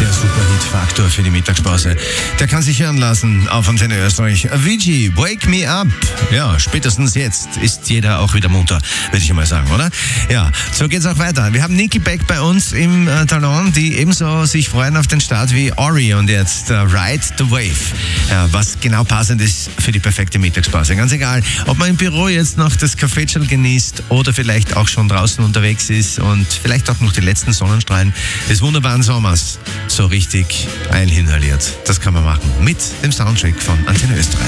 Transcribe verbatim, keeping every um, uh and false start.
Der Superhit-Faktor für die Mittagspause. Der kann sich hören lassen auf Antenne Österreich. Avicii, Wake Me Up. Ja, spätestens jetzt ist jeder auch wieder munter, würde ich mal sagen, oder? Ja, so geht's auch weiter. Wir haben Nickelback bei uns im äh, Talon, die ebenso sich freuen auf den Start wie Ori und jetzt äh, Ride the Wave. Ja, was genau passend ist für die perfekte Mittagspause. Ganz egal, ob man im Büro jetzt noch das Kaffeetschal genießt oder vielleicht auch schon draußen unterwegs ist und vielleicht auch noch die letzten Sonnenstrahlen des wunderbaren Sommers so richtig eininhaliert. Das kann man machen mit dem Soundtrack von Antenne Österreich.